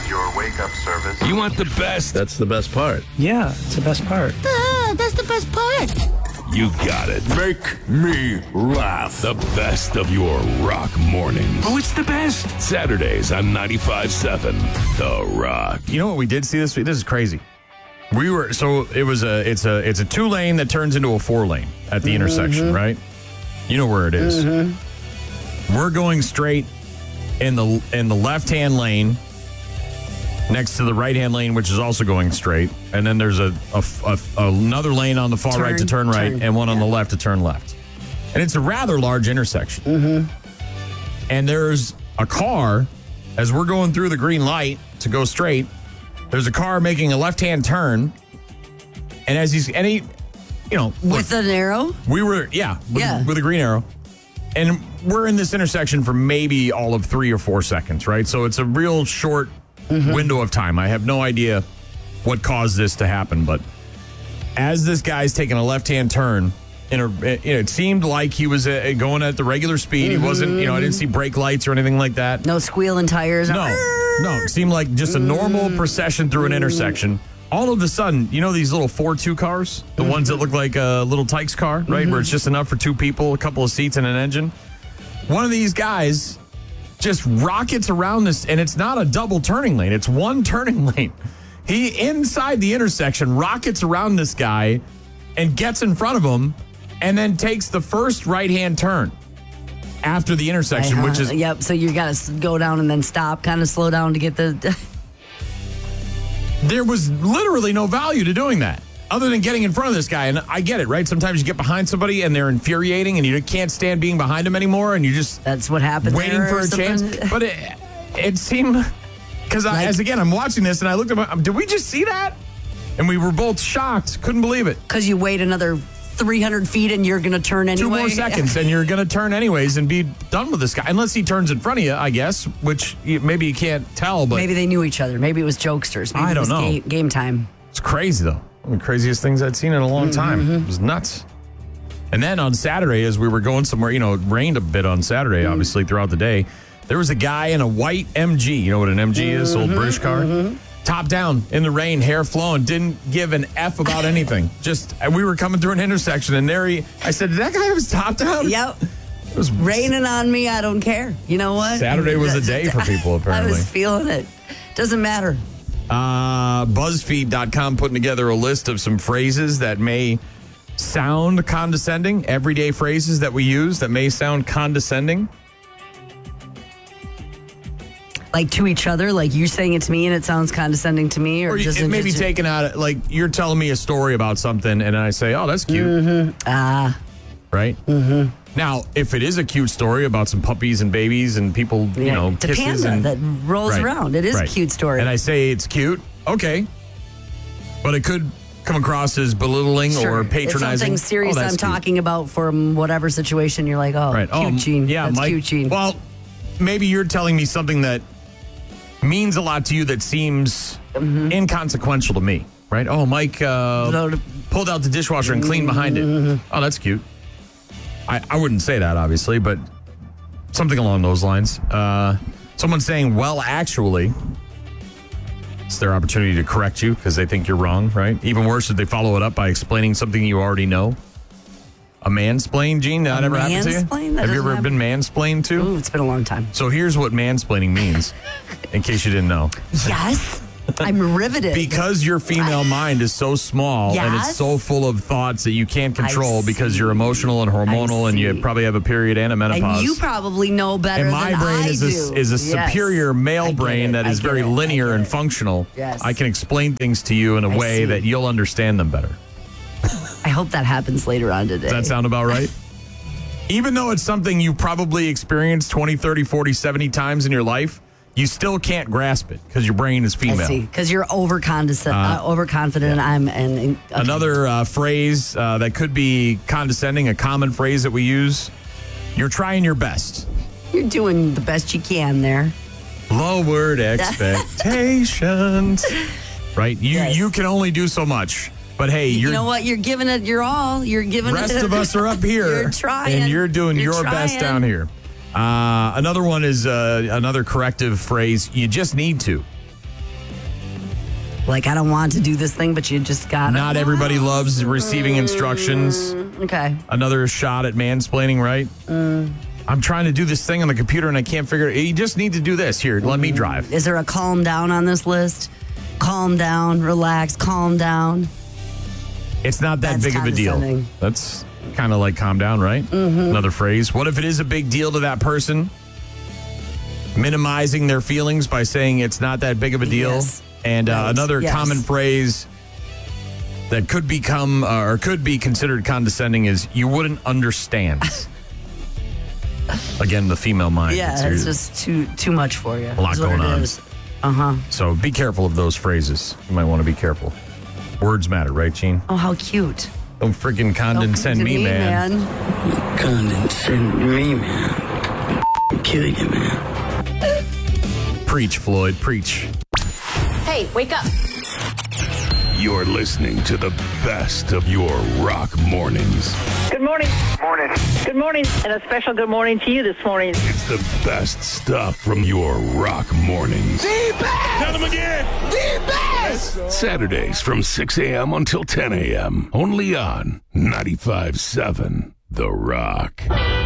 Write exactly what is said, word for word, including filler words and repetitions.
is your wake-up service. You want the best? That's the best part. Yeah, it's the best part. Ah, that's the best part. You got it. Make me laugh. The best of your rock mornings. Oh, it's the best. Saturdays on ninety-five point seven The Rock. You know what we did see this week? This is crazy. We were so it was a it's a it's a two lane that turns into a four lane at the mm-hmm. intersection, right? You know where it is. Mm-hmm. We're going straight in the in the left hand lane, next to the right hand lane, which is also going straight, and then there's a, a, a another lane on the far turn, right to turn right, turn, and one yeah. on the left to turn left. And it's a rather large intersection. Mm-hmm. And there's a car as we're going through the green light to go straight. There's a car making a left-hand turn, and as he's and he, you know, with look, an arrow. We were yeah, with, yeah, with a green arrow, and we're in this intersection for maybe all of three or four seconds, right? So it's a real short mm-hmm. window of time. I have no idea what caused this to happen, but as this guy's taking a left-hand turn, in a, it, it seemed like he was uh, going at the regular speed. Mm-hmm. He wasn't, you know, I didn't see brake lights or anything like that. No squealing tires. No. No, it seemed like just a normal procession through an intersection. All of a sudden, you know these little four two cars? The mm-hmm. ones that look like a little Tykes car, right? Mm-hmm. Where it's just enough for two people, a couple of seats and an engine. One of these guys just rockets around this, and it's not a double turning lane. It's one turning lane. He, inside the intersection, rockets around this guy and gets in front of him and then takes the first right-hand turn after the intersection, uh-huh. which is... Yep, so you got to go down and then stop, kind of slow down to get the... There was literally no value to doing that, other than getting in front of this guy. And I get it, right? Sometimes you get behind somebody and they're infuriating and you can't stand being behind them anymore and you just... That's what happens waiting for a chance. But it, it seemed... Because like, as again, I'm watching this and I looked at my... Did we just see that? And we were both shocked. Couldn't believe it. Because you wait another... three hundred feet and you're going to turn anyway. Two more seconds and you're going to turn anyways and be done with this guy. Unless he turns in front of you, I guess, which you, maybe you can't tell. But maybe they knew each other. Maybe it was jokesters. Maybe I don't it was know. Game, game time. It's crazy, though. One of the craziest things I'd seen in a long time. Mm-hmm. It was nuts. And then on Saturday, as we were going somewhere, you know, it rained a bit on Saturday, mm-hmm. obviously, throughout the day. There was a guy in a white M G. You know what an M G mm-hmm. is? Old British car. Mm-hmm. Top down in the rain, hair flowing, didn't give an F about anything. Just, we were coming through an intersection and there he, I said, did that guy have his top down? Yep. It was raining on me. I don't care. You know what? Saturday was a day for people, apparently. I was feeling it. Doesn't matter. Uh, BuzzFeed dot com putting together a list of some phrases that may sound condescending, everyday phrases that we use that may sound condescending. Like to each other, like you're saying it to me and it sounds condescending to me, or, or just it may be taken out. Like you're telling me a story about something, and I say, "Oh, that's cute." Mm-hmm. Ah, right. Mm-hmm. Now, if it is a cute story about some puppies and babies and people, yeah, you know, it's a kisses panda and, that rolls right, around. It is right. a cute story, and I say it's cute. Okay, but it could come across as belittling sure. or patronizing. It's something serious oh, I'm cute. talking about from whatever situation. You're like, oh, right. cute, oh, Gene. Yeah, that's Mike, cute, Gene. Well, maybe you're telling me something that means a lot to you that seems mm-hmm. inconsequential to me, right? Oh, Mike uh, pulled out the dishwasher and cleaned behind it. Oh, that's cute. I, I wouldn't say that, obviously, but something along those lines. Uh, someone saying, well, actually, it's their opportunity to correct you because they think you're wrong, right? Even worse if they follow it up by explaining something you already know. A mansplain, Gene? That a ever happened to you? That Have you ever happen. been mansplained to? Ooh, it's been a long time. So here's what mansplaining means, in case you didn't know. Yes. I'm riveted. Because your female mind is so small yes? and it's so full of thoughts that you can't control because you're emotional and hormonal and you probably have a period and a menopause. And you probably know better and my than brain I is do. a, is a yes. superior male brain it. that is very it. linear and functional. Yes. I can explain things to you in a I way see. that you'll understand them better. I hope that happens later on today. Does that sound about right? Even though it's something you probably experienced twenty, thirty, forty, seventy times in your life, you still can't grasp it because your brain is female. I see. Because you're overconfident. Uh, uh, overconfident. Yeah. I'm and okay. Another uh, phrase uh, that could be condescending, a common phrase that we use. You're trying your best. You're doing the best you can there. Lowered expectations. Right? You yes. you can only do so much. But hey, you're, you know what? You're giving it your all. You're giving rest it. Rest of us are up here. You're trying. And you're doing you're your trying. best down here. Uh, another one is uh, another corrective phrase. You just need to. Like, I don't want to do this thing, but you just got to. Not everybody loves receiving instructions. Okay. Another shot at mansplaining, right? Mm. I'm trying to do this thing on the computer and I can't figure it. You just need to do this. Here, let me drive. Is there a calm down on this list? Calm down, relax, calm down. It's not that That's big of a deal. condescending. That's kind of like calm down, right? Mm-hmm. Another phrase. What if it is a big deal to that person? Minimizing their feelings by saying it's not that big of a deal. Yes. And uh, Right. another Yes. common phrase that could become uh, or could be considered condescending is you wouldn't understand. Again, the female mind. Yeah, It's- it's just too too much for you. A lot is what going it on. is. Uh-huh. So be careful of those phrases. You might want to be careful. Words matter, right, Gene? Oh, how cute. Don't freaking condescend To me, man. man. Condescend me, man. Kill you, man. Preach, Floyd, preach. Hey, wake up. You're listening to the best of your rock mornings. Good morning. Morning. Good morning. And a special good morning to you this morning. It's the best stuff from your rock mornings. The best! Tell them again. The best! Saturdays from six a.m. until ten a.m. Only on ninety-five point seven The Rock.